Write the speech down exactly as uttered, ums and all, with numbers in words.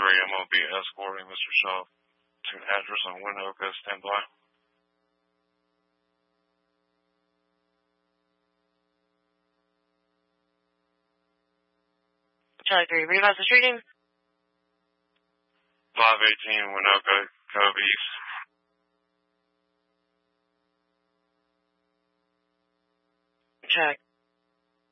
three, I'm going to be escorting Mister Shaw to an address on Winoka. Stand by. Charlie three, revise the street name. five eighteen Winoka, Cove East. Check.